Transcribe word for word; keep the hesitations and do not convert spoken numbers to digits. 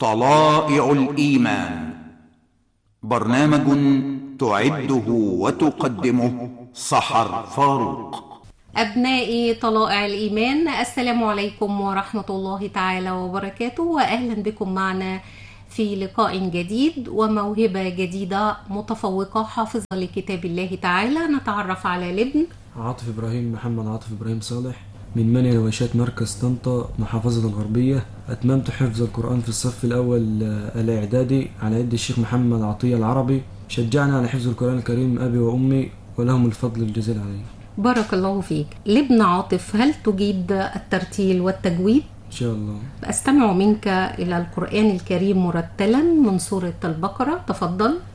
طلائع الإيمان، برنامج تعده وتقدمه سحر فاروق. أبنائي طلائع الإيمان، السلام عليكم ورحمة الله تعالى وبركاته، وأهلا بكم معنا في لقاء جديد وموهبة جديدة متفوقة حافظة لكتاب الله تعالى. نتعرف على الابن عاطف إبراهيم محمد عاطف إبراهيم صالح من مني رويشات مركز طنطا محافظة الغربية. أتممت حفظ القرآن في الصف الأول الإعدادي على يد الشيخ محمد عطية العربي. شجعني على حفظ القرآن الكريم أبي وأمي ولهم الفضل الجزيل علي. بارك الله فيك. لابن عاطف، هل تجيد الترتيل والتجويد؟ إن شاء الله. أستمع منك إلى القرآن الكريم مرتلا من سورة البقرة، تفضل.